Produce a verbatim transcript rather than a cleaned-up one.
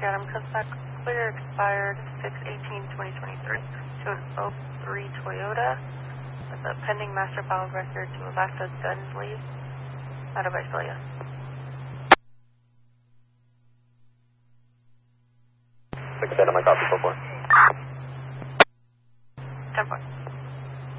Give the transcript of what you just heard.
Adam comes back clear, expired six eighteen twenty twenty-three to an oh three Toyota with a pending master file record to Avasta Dunsley out of Visalia. six Adam, I copy four four. ten four.